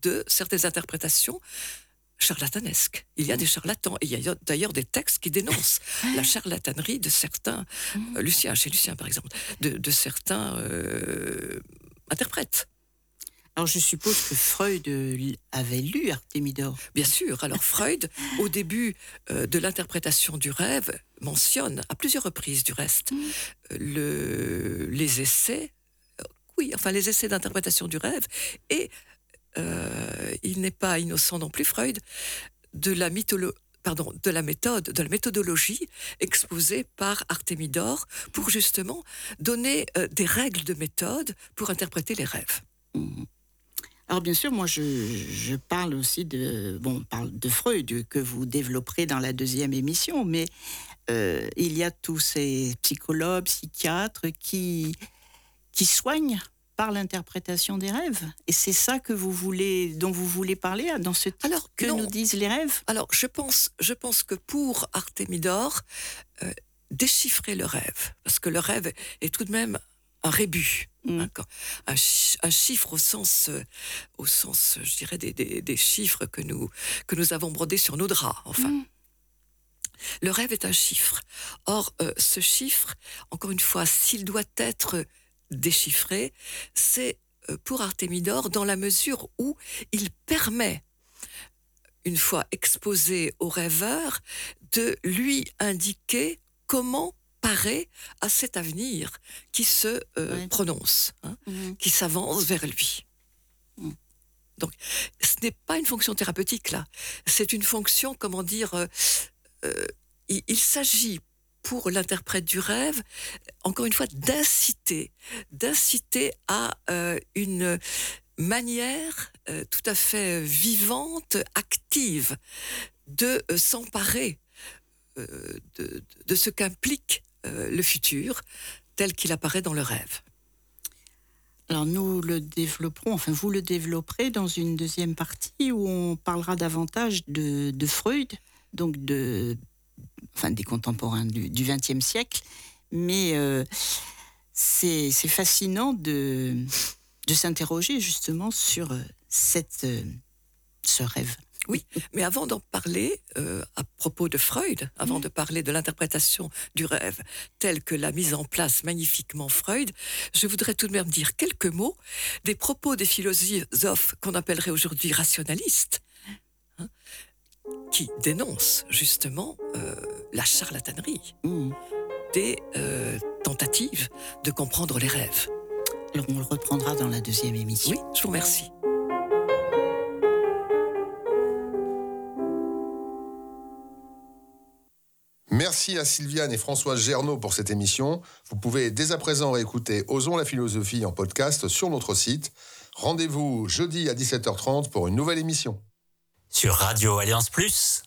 de certaines interprétations charlatanesques. Il y a des charlatans, et il y a d'ailleurs des textes qui dénoncent la charlatanerie de certains, chez Lucien par exemple, de certains interprètes. Alors je suppose que Freud avait lu Artémidore. Bien sûr. Alors Freud, au début de l'interprétation du rêve, mentionne à plusieurs reprises du reste les essais, les essais d'interprétation du rêve, et il n'est pas innocent non plus, Freud, de la méthodologie exposée par Artémidore pour justement donner des règles de méthode pour interpréter les rêves. Alors bien sûr, moi je parle aussi on parle de Freud que vous développerez dans la deuxième émission, mais il y a tous ces psychologues, psychiatres qui soignent par l'interprétation des rêves. Et c'est ça dont vous voulez parler dans ce titre, nous disent les rêves. Alors je pense que pour Artémidore, déchiffrer le rêve, parce que le rêve est tout de même un rébus, un chiffre au sens, je dirais, des chiffres que nous avons brodés sur nos draps, enfin. Le rêve est un chiffre. Or, ce chiffre, encore une fois, s'il doit être déchiffré, c'est pour Artémidore dans la mesure où il permet, une fois exposé au rêveur, de lui indiquer comment parer à cet avenir qui se prononce, qui s'avance vers lui. Donc, ce n'est pas une fonction thérapeutique, là. C'est une fonction, il s'agit pour l'interprète du rêve, encore une fois, d'inciter à une manière tout à fait vivante, active, de s'emparer de ce qu'implique le futur tel qu'il apparaît dans le rêve. Alors nous le développerons, vous le développerez dans une deuxième partie où on parlera davantage de Freud, donc des contemporains du XXe siècle, mais c'est fascinant de s'interroger justement sur ce rêve. Oui, mais avant d'en parler, à propos de Freud, avant de parler de l'interprétation du rêve telle que l'a mise en place magnifiquement Freud, je voudrais tout de même dire quelques mots des propos des philosophes qu'on appellerait aujourd'hui rationalistes, qui dénoncent justement la charlatanerie des tentatives de comprendre les rêves. Alors on le reprendra dans la deuxième émission. Oui, je vous remercie. Merci à Sylviane et Françoise Gernaud pour cette émission. Vous pouvez dès à présent réécouter Osons la philosophie en podcast sur notre site. Rendez-vous jeudi à 17h30 pour une nouvelle émission. Sur Radio Alliance Plus,